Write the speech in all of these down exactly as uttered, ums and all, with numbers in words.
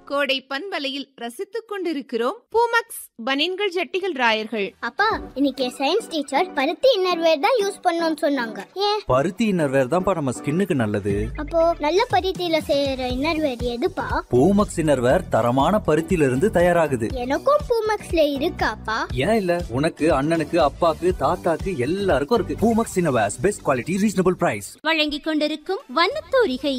கோடை பண்பலையில் ரசித்துக் கொண்டிருக்கிறோம் பூமக்ஸ் பனியன்கள் ஜட்டிகள் ராயர்கள். அப்பா, இன்னைக்கு சயின்ஸ் டீச்சர் பருத்தி இன்னர்வேர் தான் யூஸ் பண்ணணும்னு சொன்னாங்க. ஏன்? பருத்தி இன்னர்வேர் தான்ப்பா நம்ம ஸ்கின்னுக்கு நல்லது. அப்போ நல்ல பருத்தியில செய்யற இன்னர்வேர் எதுப்பா? பூமக்ஸ் இன்னர்வேர் தரமான பருத்தியில இருந்து தயாராகுது. எனக்கும் பூமக்ஸ்ல இருக்காப்பா? ஏன் இல்ல, உனக்கு அண்ணனுக்கு அப்பாக்கு தாத்தாக்கு எல்லாருக்கும் இருக்கு. Poomex innerwears, best quality, reasonable price. வழங்கிக் கொண்டிருக்கும் வண்ணத்தூரிகை.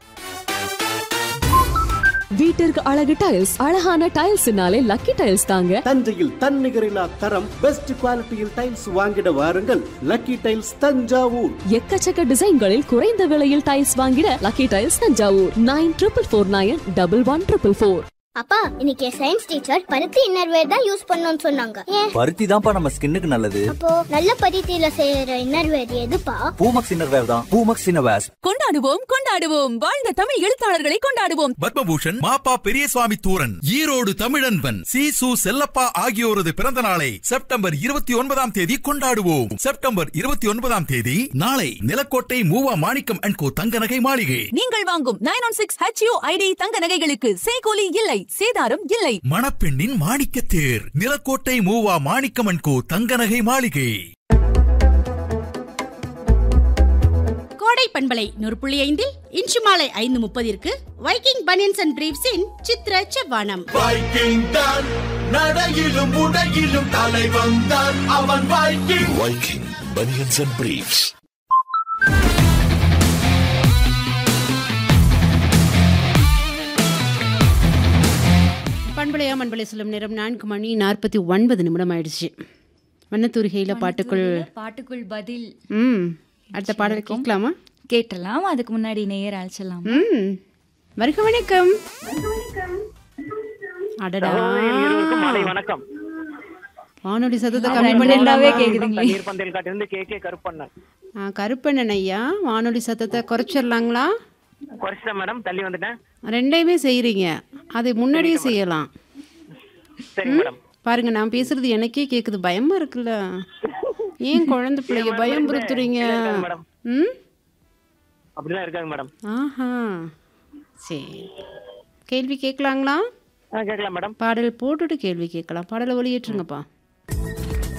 வீட்டிற்கு அழகு டைல்ஸ், அழகான டைல்ஸ்னாலே லக்கி டைல்ஸ் தாங்க. தஞ்சையில் தன்னிகரில்லா தரம், பெஸ்ட் குவாலிட்டியில் டைல்ஸ் வாங்கிட வாருங்கள். Lucky tiles Thanjavur. எக்கச்சக்க டிசைன்களில் குறைந்த விலையில் டைல்ஸ் வாங்கிட lucky tiles Thanjavur. Nine triple four nine double one triple four. அப்பா, இன்னைக்கு சயின்ஸ் டீச்சர் பருத்தி இன்னர்வேர் தான் யூஸ் பண்ணணும்னு சொன்னாங்க. ஏன்? பருத்தி தான்ப்பா நம்ம ஸ்கின்னுக்கு நல்லது. அப்போ நல்ல பருத்தியில செய்யற இன்னர்வேர் எதுப்பா? பூமக்ஸ் இன்னர்வேர் தான். பூமக்ஸ் இன்னர்வேர்ஸ். கொண்டாடுவோம் கொண்டாடுவோம் வாழ்ந்த தமிழ் எழுத்தாளர்களை கொண்டாடுவோம். பத்மபூஷன் மாப்பா பெரியசுவாமி தூரன், ஈரோடு தமிழன்பன், சீசு செல்லப்பா ஆகியோரது பிறந்த நாளை செப்டம்பர் இருபத்தி ஒன்பதாம் தேதி கொண்டாடுவோம். செப்டம்பர் இருபத்தி ஒன்பதாம் தேதி நாளை நிலக்கோட்டை மூவா மாணிக்கம் அண்ட் கோ தங்க நகை மாளிகை. நீங்கள் வாங்கும் nine one six H U ID தங்க நகைகளுக்கு செய்கூலி இல்லை, சேதாரம் இல்லை. மணப்பெண்ணின் மாணிக்க தேர், நிலக்கோட்டை மூவா மாணிக்கம் அண்ட் கோ தங்க நகை மாளிகை. கோடை பண்பலை நூறு புள்ளி ஐந்தில் இன்று மாலை ஐந்து முப்பதிற்கு வைக்கிங் பனியன்ஸ் அண்ட் பிரீவ்ஸின் சித்திர செவ்வானம். வைக்கிங் தான் நடையிலும் உடையிலும் தலைவன் தான் அவன். Viking Viking banians and briefs. பண்பலையா மண்பலை சொல்லும் நேரம் நான்கு மணி நாற்பத்தி ஒன்பது நிமிடம் ஆயிடுச்சு. வண்ணத்தூரிகையில பாட்டுக்குள் பாட்டுக்குள் பதில். ம் அடுத்த பாடல் கேட்கலாமா? கேட்டலாம். அதுக்கு முன்னாடி நேயர் அழைச்சலாம். ம் வருக வணக்கம். அடடா, வணக்கம். வானொலி சத்தத்தை கம்மி பண்ணிடலாவே கேக்குதுங்களே. கருப்பண்ணன். ஆ கருப்பண்ணன் ஐயா, வானொலி சத்தத்தை குறைச்சிடலாங்களா? குறைச்சிட்டேன் மேடம், தள்ளி வந்துட்டேன். ரெண்டையுமே செய்யறீங்க, அது முன்னாடியே செய்யலாம். சரி மேடம். பாருங்க, நான் பேசுறது எனக்கே கேக்குது, பயமா இருக்குல்ல. ஏன் குழந்தை பிள்ளைங்க பயம் புறுத்துறீங்க? ம் அப்படிதான் இருக்காங்க மேடம். ஆஹா, சரி. கேள்வி கேட்கலாங்களா? கேட்கலாம் மேடம். பாடல் போட்டுட்டு கேள்வி கேட்கலாம். பாடலை ஒளியேற்றுங்கப்பா.